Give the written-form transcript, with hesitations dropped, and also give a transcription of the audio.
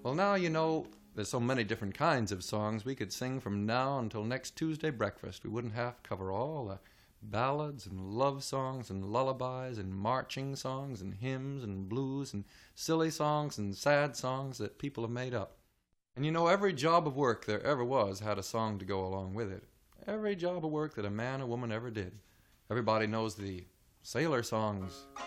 Well, now you know there's so many different kinds of songs we could sing from now until next Tuesday breakfast. We wouldn't have to cover all the ballads and love songs and lullabies and marching songs and hymns and blues and silly songs and sad songs that people have made up. And you know, every job of work there ever was had a song to go along with it. Every job of work that a man or woman ever did. Everybody knows the sailor songs.